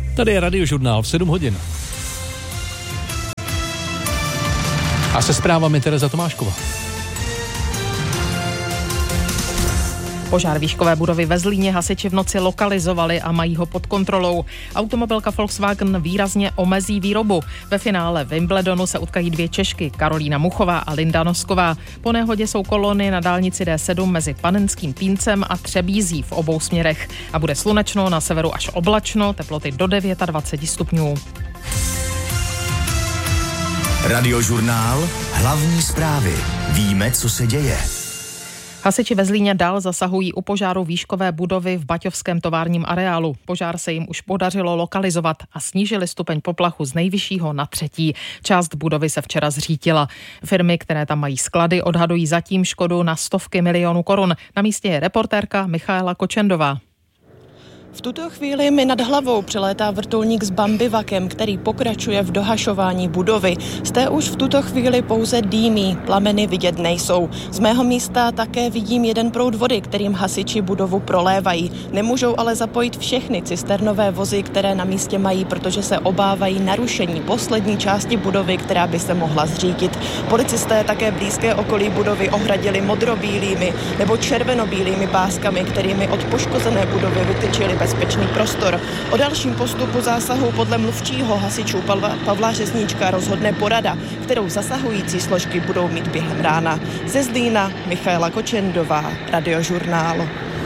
Tady je Radiožurnál v 7 hodin. A se zprávami Tereza Tomášková. Požár výškové budovy ve Zlíně hasiči v noci lokalizovali a mají ho pod kontrolou. Automobilka Volkswagen výrazně omezí výrobu. Ve finále Wimbledonu se utkají 2 Češky, Karolína Muchová a Linda Nosková. Po nehodě jsou kolony na dálnici D7 mezi Panenským Týncem a Třebízí v obou směrech. A bude slunečno, na severu až oblačno, teploty do 29 stupňů. Radiožurnál, hlavní zprávy. Víme, co se děje. Hasiči ve Zlíně dál zasahují u požáru výškové budovy v baťovském továrním areálu. Požár se jim už podařilo lokalizovat a snížili stupeň poplachu z nejvyššího na 3. Část budovy se včera zřítila. Firmy, které tam mají sklady, odhadují zatím škodu na stovky milionů korun. Na místě je reportérka Michaela Kočendová. V tuto chvíli mi nad hlavou přilétá vrtulník s bambivakem, který pokračuje v dohašování budovy. Z té už v tuto chvíli pouze dýmí, plameny vidět nejsou. Z mého místa také vidím jeden proud vody, kterým hasiči budovu prolévají. Nemůžou ale zapojit všechny cisternové vozy, které na místě mají, protože se obávají narušení poslední části budovy, která by se mohla zřítit. Policisté také blízké okolí budovy ohradili modrobílými nebo červenobílými páskami, kterými od poškozené budovy vytyčili bezpečný prostor. O dalším postupu zásahu podle mluvčího hasičů Pavla Řezníčka rozhodne porada, kterou zasahující složky budou mít během rána. Ze Zlína Michaela Kočendová, Radiožurnál.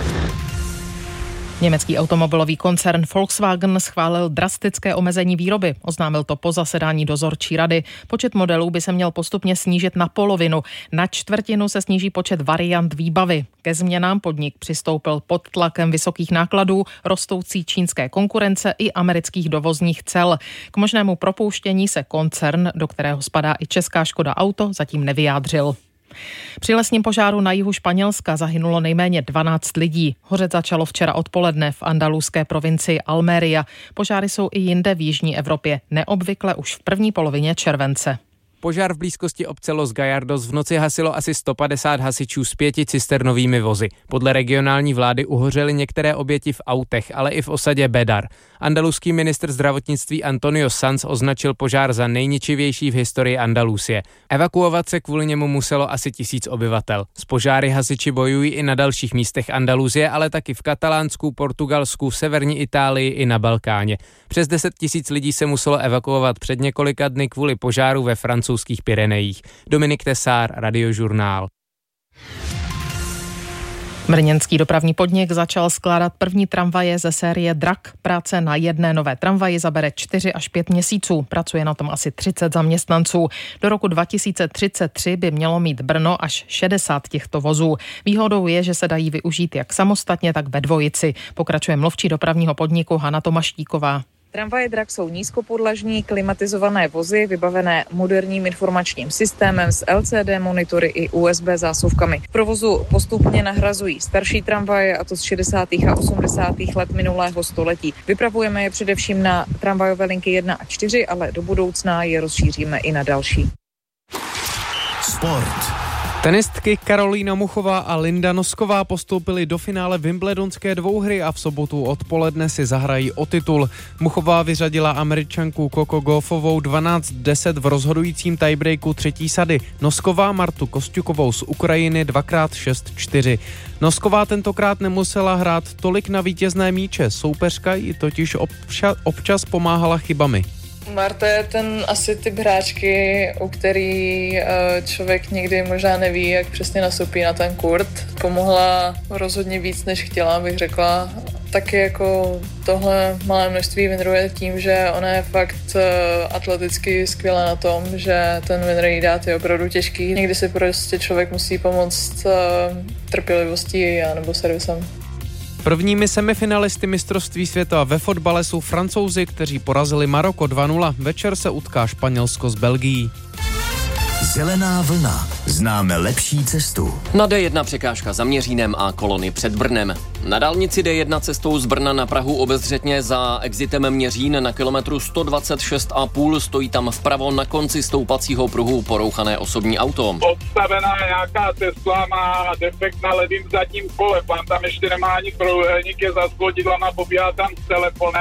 Německý automobilový koncern Volkswagen schválil drastické omezení výroby. Oznámil to po zasedání dozorčí rady. Počet modelů by se měl postupně snížit na polovinu. Na 1/4 se sníží počet variant výbavy. Ke změnám podnik přistoupil pod tlakem vysokých nákladů, rostoucí čínské konkurence i amerických dovozních cel. K možnému propouštění se koncern, do kterého spadá i česká Škoda Auto, zatím nevyjádřil. Při lesním požáru na jihu Španělska zahynulo nejméně 12 lidí. Hořet začalo včera odpoledne v andaluské provincii Almería. Požáry jsou i jinde v jižní Evropě, neobvykle už v první polovině července. Požár v blízkosti obce Los Gallardos v noci hasilo asi 150 hasičů s 5 cisternovými vozy. Podle regionální vlády uhořely některé oběti v autech, ale i v osadě Bedar. Andaluský ministr zdravotnictví Antonio Sanz označil požár za nejničivější v historii Andalusie. Evakuovat se kvůli němu muselo asi 1000 obyvatel. S požáry hasiči bojují i na dalších místech Andalusie, ale taky v Katalánsku, Portugalsku, v severní Itálii i na Balkáně. Přes 10 000 lidí se muselo evakuovat před několika dny kvůli požáru ve francouzských Pyrenejích. Dominik Tesár, Radiožurnál. Brněnský dopravní podnik začal skládat první tramvaje ze série Drak. Práce na jedné nové tramvaji zabere 4 až 5 měsíců. Pracuje na tom asi 30 zaměstnanců. Do roku 2033 by mělo mít Brno až 60 těchto vozů. Výhodou je, že se dají využít jak samostatně, tak ve dvojici. Pokračuje mluvčí dopravního podniku Hana Tomaštíková. Tramvaje Drak jsou nízkopodlažní klimatizované vozy vybavené moderním informačním systémem s LCD monitory i USB zásuvkami. V provozu postupně nahrazují starší tramvaje, a to z 60. a 80. let minulého století. Vypravujeme je především na tramvajové linky 1 a 4, ale do budoucna je rozšíříme i na další. Sport. Tenistky Karolína Muchová a Linda Nosková postoupily do finále wimbledonské dvouhry a v sobotu odpoledne si zahrají o titul. Muchová vyřadila Američanku Coco Gauffovou 12-10 v rozhodujícím tiebreaku třetí sady. Nosková Martu Kosťukovou z Ukrajiny 2x6-4. Nosková tentokrát nemusela hrát tolik na vítězné míče, soupeřka jí totiž občas pomáhala chybami. Marta je ten asi typ hráčky, u který člověk někdy možná neví, jak přesně nastoupí na ten kurt. Pomohla rozhodně víc, než chtěla, bych řekla. Taky jako tohle malé množství winneruje tím, že ona je fakt atleticky skvělá na tom, že ten winner jí dát je opravdu těžký. Někdy si prostě člověk musí pomoct trpělivostí a nebo servisem. Prvními semifinalisty mistrovství světa ve fotbale jsou Francouzi, kteří porazili Maroko 2-0. Večer se utká Španělsko s Belgií. Zelená vlna. Známe lepší cestu. Na D1 překážka za Měřínem a kolony před Brnem. Na dálnici D1 cestou z Brna na Prahu obezřetně za exitem Měřín na kilometru 126,5 stojí tam vpravo na konci stoupacího pruhu porouchané osobní auto. Odstavená nějaká Tesla má defekt na levým zadním kole, pan tam ještě nemá ani průhelník, je za svodidlama, pobíhá tam s telefonem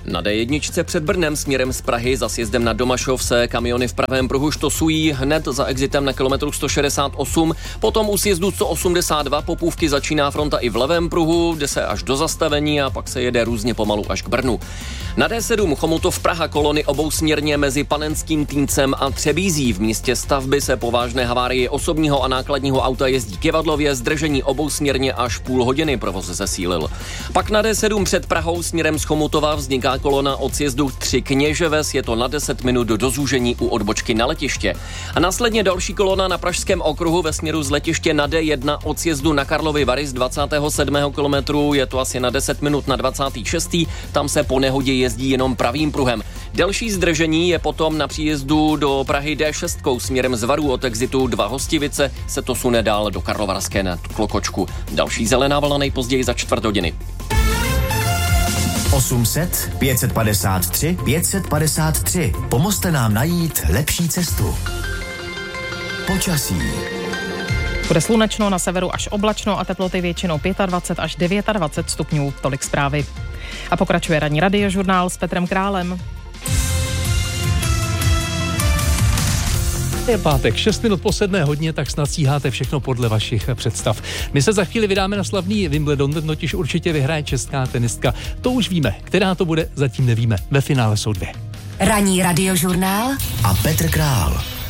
Na D1 před Brnem směrem z Prahy za sjezdem na Domašov se kamiony v pravém pruhu štosují hned za exitem na kilometru 168, potom u sjezdu 182 Popůvky začíná fronta i v levém pruhu, jde se až do zastavení a pak se jede různě pomalu až k Brnu. Na D7 Chomutov Praha kolony obousměrně mezi Panenským Týncem a Třebízí. V místě stavby se po vážné havárii osobního a nákladního auta jezdí Kivadlově, zdržení obousměrně až půl hodiny, provoz zesílil. Pak na D7 před Prahou směrem z Chomutova vzniká kolona od sjezdu 3 Kněževes, je to na 10 minut do zúžení u odbočky na letiště. A následně další kolona na Pražském okruhu ve směru z letiště na D1 od sjezdu na Karlovy Vary z 27. kilometru, je to asi na 10 minut na 26. Tam se po nehodě jezdí jenom pravým pruhem. Delší zdržení je potom na příjezdu do Prahy D6 směrem z Varů od exitu 2 Hostivice, se to sune dál do Karlovarské na Klokočku. Další zelená vlna nejpozději za 4 hodiny. 800 553 553. Pomozte nám najít lepší cestu. Počasí. Bude slunečno, na severu až oblačno a teploty většinou 25 až 29 stupňů. Tolik zprávy. A pokračuje ranní radiožurnál s Petrem Králem. Je pátek, 6 minut po 7 hodině, tak snad stíháte všechno podle vašich představ. My se za chvíli vydáme na slavný Wimbledon, ten totiž určitě vyhraje česká tenistka. To už víme, která to bude, zatím nevíme. Ve finále jsou 2. Ranní radiožurnál a Petr Král.